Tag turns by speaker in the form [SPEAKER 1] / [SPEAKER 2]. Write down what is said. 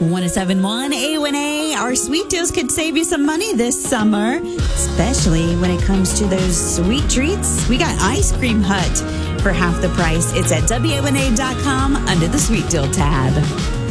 [SPEAKER 1] 1071 A1A. Our sweet deals could save you some money this summer, especially when it comes to those sweet treats. We got Ice Cream Hut for half the price. It's at WA1A.com under the sweet deal tab.